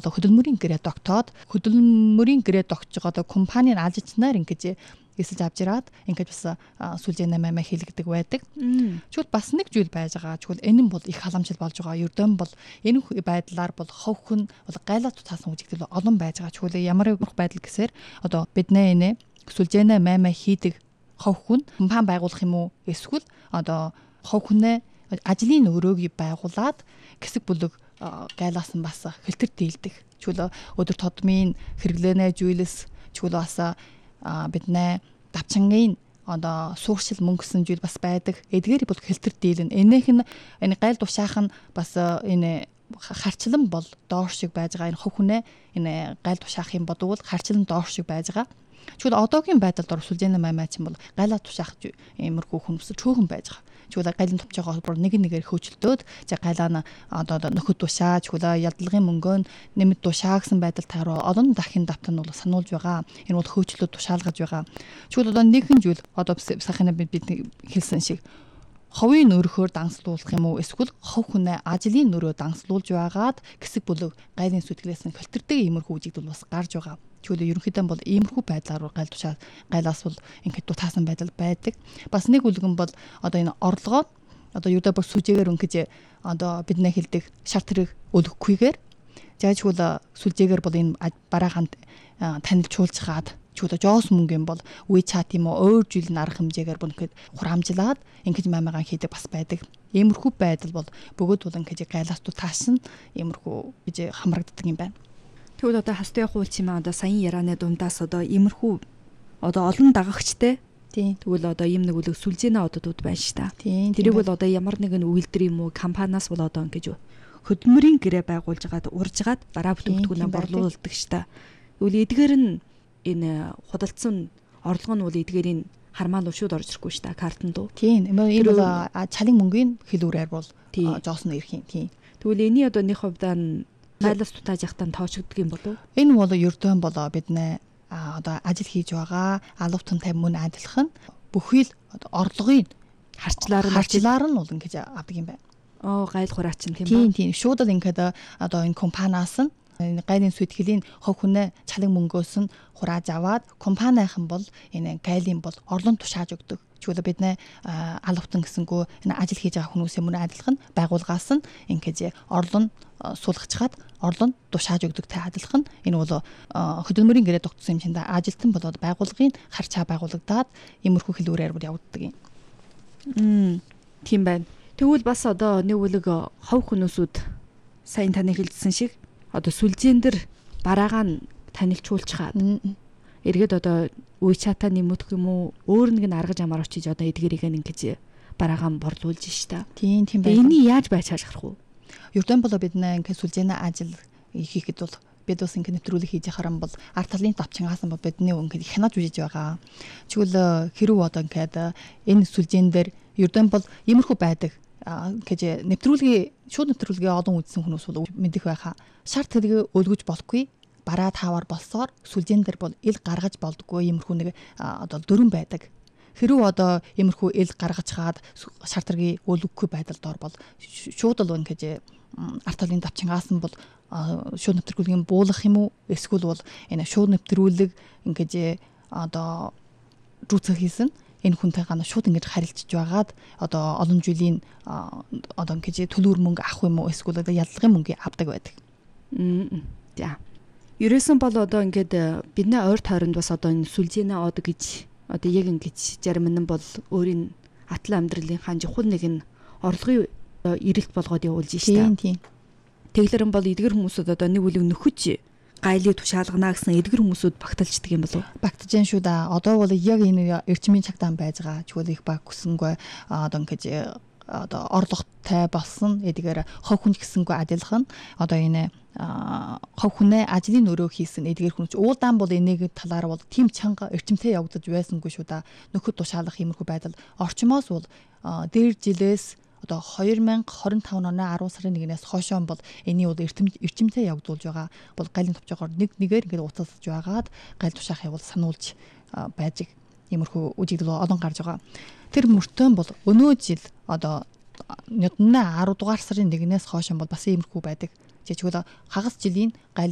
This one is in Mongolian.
одоо хөдөлмөрийн гэрээ тогтоод хөдөлмөрийн гэрээ тогтж байгаа одоо компанийн ажилчнаар ингэж эсэлж авч ираад ингэж бас сүлжээ 8 хийлгдэг байдаг. Чүл бас нэг зүйл байж байгаа. Чүл энэ нь бол их халамжил болж байгаа. Ердөө бол энэ байдлаар бол ховхон бол гайлаа тутаасан үжигдэл олон байж байгаа. Чүл ямар байдал гэсээр одоо бидний энэ сүлжээ 8 хийдэг ховхон компани байгуулах юм уу? Эсвэл одоо ховхнээ ажлын өрөөг байгуулад хэсэг бүлэг гайлаасан бас хэлтэр дийлдэг. Чүл өдөр тодмын хэрэглэнэ зүйлс чүл бас бидний давчангийн одоо сууршил мөнгөсөн зүйл бас байдаг. Эдгээр бол хэлтэр дийлэн. Энийх нь энэ гайл тушаах нь бас энэ харчлан бол доор шиг байж байгаа. Энэ хөвхнээ энэ гайл тушаах юм бодвол харчлан доор шиг байж байгаа. Чүл одоогийн байдалд сүлжээ 8 чинь бол гайлаа тушаах иймэрхүү хүнс чөөхөн байж байгаа. Чүл гайлын товч байгаа бол нэгээр хөөчлөлтөөд гайлаа нь одоо нөхөд тушаа чүл ялдлагын мөнгөө нэмэт тушаа гэсэн байдал тааруу олон дахин давтан нь бол сануулж байгаа. Энэ бол хөөчлөлт тушаалгаж байгаа. Чүл одоо нэгэн зүйл одоо сайхан бид хэлсэн шиг ховын өрөхөөр дансалуулах юм уу эсвэл хов хүнээ ажлын нөрөө дансалуулж байгаад хэсэг бүлэг гайлын сүтгэлээс нь хөлтөрдөг иймэрхүү үжигдэл бас гарч байгаа. Чүл ерөнхийдөө бол иймэрхүү байдлаар гайл тушаа гайлаас бол ингээд дутаасан байдал байдаг. Бас нэг үлгэн бол одоо энэ орлогоо одоо юудаа бас сүлжээгээр өнгөж одоо бидний хэлдэг шарт хэрэг өлгөхгүйгээр зааж чүл сүлжээгээр бол энэ бараагаанд танилцуулж хаад чүл жоос мөнгөн бол WeChat юм уу өөр зүйл нарах хэмжээгээр бол ингээд хураамжлаад ингэж мамагаан хийдэг бас байдаг. Иймэрхүү байдал бол бөгөөд бол ингэж гайлаас дутаасан иймэрхүү гэж хамрагддаг юм байна. Тэгвэл одоо хастын хууч юм одоо саяны ярианы дундаас одоо иймэрхүү одоо олон дагагчтай тэгвэл одоо ийм нэг үлэг сүлжээний одод байна ш та. Тэрийг бол одоо ямар нэгэн үйлдвэр юм уу компаниас бол одоо ингэж хөдөлмөрийн гэрээ байгуулж байгаад урьжгаад бараа бүтээгдэхүүнээ борлуулдаг ш та. Тэгвэл эдгээр нь энэ худалдсан орлого нь бол эдгээрийн хармаан шууд орж ирэхгүй ш та картанд уу. Тийм. Энэ бол чалын мөнгөний хэлүүрээр бол жоосно ирэх юм. Тийм. Тэгвэл энэний одоо нэг хувьдаа гайлаас тутааж яхтан тоочгддаг юм болов уу? Энэ бол ердөө болоо бидний одоо ажил хийж байгаа алуутантай мөн адилах нь бүхий л орлогын харчлаар нь бол ингэж авдаг юм байна. Гайл хураач юм тийм ба. Тийм. Шууд л ингээд одоо энэ компаниас нь энэ гайлын сүтгэлийн хов хүнээ чалан мөнгөөс нь хурааж аваад компанийн бол энэ гайлын бол орлон тушааж өгдөг. Чүлээ бидний алуутан гэсэнгөө энэ ажил хийж байгаа хүмүүсийн мөн адилах нь байгууллагаас нь ингэж орлон суулгачаад орлон тушааж өгдөгтэй адилах нь энэ бол хөдөлмөрийн гэрээ тогтсон юм чинь ажилтан болоод байгууллагын харчаа байгуулагдаад иймэрхүү хэлбэрээр бүр явагддаг юм. Тийм байна. Тэгвэл бас одоо нэг үлэг хов хүмүүсүүд сайн таны хэлсэн шиг одоо сүлжээн дээр бараагаа нь танилцуулчихад эргээд одоо WeChat-а нэмэх юм уу өөр нэгэн арга замаар очиж одоо эдгэрийг ингэж бараагаа борлуулж штэ. Тийм байна. Энийг яаж байж харах вэ? Ердөө болоо бид нэ ингээд сүлжээний ажил хийхэд бол бид бас ингээд нэвтрүүлэг хийж харан бол арт талын давчингаас нь бидний ингээд хянаж үжиж байгаа. Чүл хэрүү одоо ингээд энэ сүлжээн дээр ердөө бол иймэрхүү байдаг гэж нэвтрүүлгийн шууд нэвтрүүлгээ олон үзсэн хүмүүс бол мэдэх байхаа. Шарт хэрэг өлгөж болохгүй бараа таавар болсоор сүлжээн дээр бол ил гаргаж болдгоо иймэрхүү нэг одоо дөрөн байдаг. Хэрүү одоо иймэрхүү ил гаргаж хаад шарт хэрэг өлгөхгүй байдалд ор бол шууд л ингэж арт талын давчингаас нь бол шууд нэвтрүүлгийн буулгах юм уу эсвэл бол энэ шууд нэвтрүүлэг ингэж одоо рүүцэх хийсэн энэ хүнтэйгээ шууд ингэж харилцаж байгаад одоо олон жилийн одоо ингэж төлөөр мөнгө авах юм уу эсвэл одоо яллагын мөнгө авдаг байдаг. За. Ерөөсөн бол одоо ингээд бидний ойр тойронд бас одоо энэ сүлжээний од гэж одоо яг ингэж зарим нь бол өөрийн атлан амьдралынхаа чухал нэг нь орлогын эрэлт болгоод явуулж штэ. Тийм. Тэглэрэн бол эдгэр хүмүүсүүд одоо нэг үлэг нөхөж гайлыг тушаалгана гэсэн эдгэр хүмүүсүүд багталждаг юм болов уу? Багтаж шүү да. Одоо бол яг энэ эрчмийн цагтаан байж байгаа. Чүл их баг хүсэнгүй одоо ингэж одоо орлоготой болсон эдгээр хов хүн гэсэнгүй адилхан одоо энэ хов хүнээ ажлын өрөө хийсэн эдгээр хүн ч уулдаан бол энийг талаар бол тийм чанга эрчимтэй явагдаж байсангүй шүү да. Нөхөд тушаалах иймэрхүү байдал орчмоос бол дээр жилээс одоо 2025 оны 10 сарын 1-ээс хойшоо бол эний бол эрчимтэй явагдуулж байгаа. Бол гайлын товчоогоор нэгээр ингээд уцалсаж байгаад гайл тушаахыг бол сануулж байж иймэрхүү үжигдэл олон гарч байгаа. Тэр мөртөө бол өнөө жил одоо нёдны 10 дугаар сарын 1-ээс хойш бол бас иймэрхүү байдаг. Жишээлбэл хагас жилийн гайл